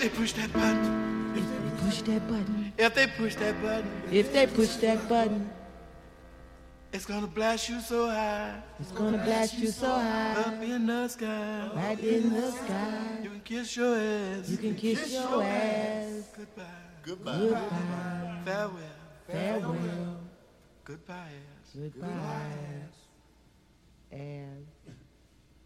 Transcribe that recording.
they push that button, if they push that button, if they push that button, if they push that button, it's gonna blast you so high, it's gonna blast you so high, up in the sky, right in the sky. You can kiss your ass, you can kiss your ass. Goodbye, Goodbye. Goodbye. farewell, Farewell. goodbye ass. Goodbye. Ass.